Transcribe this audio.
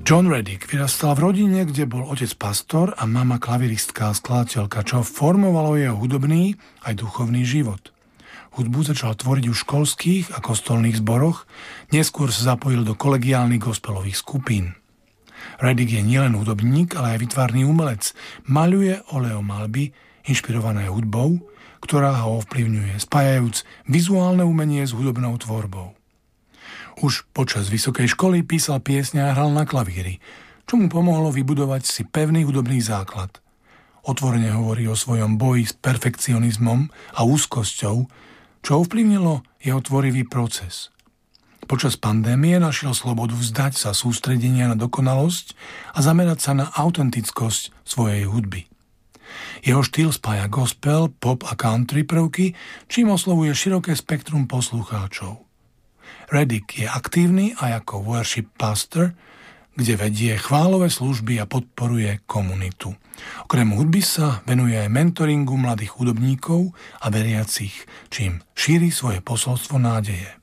John Reddick vyrastal v rodine, kde bol otec pastor a mama klaviristka a skladateľka, čo formovalo jeho hudobný aj duchovný život. Hudbu začal tvoriť v školských a kostolných zboroch, neskôr sa zapojil do kolegiálnych gospelových skupín. Reddick je nielen hudobník, ale aj výtvarný umelec. Maľuje oleomalby, inšpirované hudbou, ktorá ho ovplyvňuje, spájajúc vizuálne umenie s hudobnou tvorbou. Už počas vysokej školy písal piesne a hral na klavíri, čo mu pomohlo vybudovať si pevný hudobný základ. Otvorene hovorí o svojom boji s perfekcionizmom a úzkosťou, čo ovplyvnilo jeho tvorivý proces. Počas pandémie našiel slobodu vzdať sa sústredenia na dokonalosť a zamerať sa na autentickosť svojej hudby. Jeho štýl spája gospel, pop a country prvky, čím oslovuje široké spektrum poslucháčov. Reddick je aktívny aj ako worship pastor, kde vedie chválové služby a podporuje komunitu. Okrem hudby sa venuje aj mentoringu mladých hudobníkov a veriacich, čím šíri svoje posolstvo nádeje.